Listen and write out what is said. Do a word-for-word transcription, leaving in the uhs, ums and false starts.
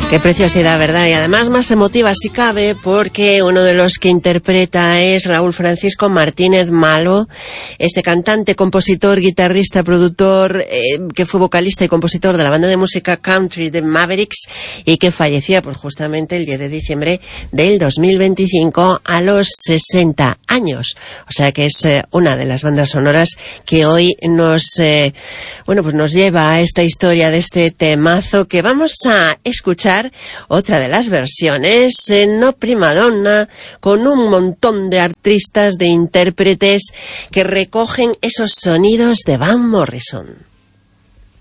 Qué preciosidad, ¿verdad? Y además más emotiva si cabe, porque uno de los que interpreta es Raúl Francisco Martínez Malo, este cantante, compositor, guitarrista, productor, eh, que fue vocalista y compositor de la banda de música country de Mavericks y que fallecía pues justamente el diez de diciembre del dos mil veinticinco a los sesenta años. O sea que es eh, una de las bandas sonoras que hoy nos, eh, bueno, pues nos lleva a esta historia de este temazo que vamos a escuchar. Otra de las versiones, eh, no primadonna, con un montón de artistas, de intérpretes que recogen esos sonidos de Van Morrison.